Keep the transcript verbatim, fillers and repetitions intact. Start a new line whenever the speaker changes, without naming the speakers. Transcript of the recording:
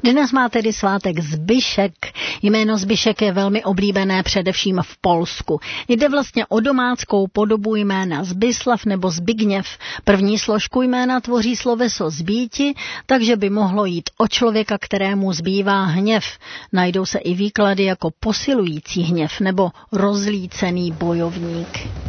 Dnes má tedy svátek Zbyšek. Jméno Zbyšek je velmi oblíbené především v Polsku. Jde vlastně o domáckou podobu jména Zbyslav nebo Zbigněv. První složku jména tvoří sloveso zbýti, takže by mohlo jít o člověka, kterému zbývá hněv. Najdou se i výklady jako posilující hněv nebo rozlícený bojovník.